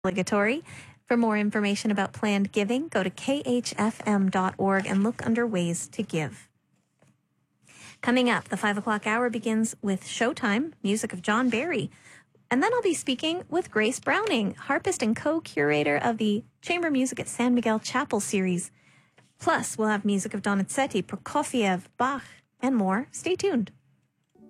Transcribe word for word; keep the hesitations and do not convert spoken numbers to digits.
obligatory. For more information about planned giving, go to k h f m dot org and look under ways to give. Coming up, the five o'clock hour begins with Showtime, music of John Barry. And then I'll be speaking with Grace Browning, harpist and co-curator of the Chamber Music at San Miguel Chapel series. Plus, we'll have music of Donizetti, Prokofiev, Bach, and more. Stay tuned.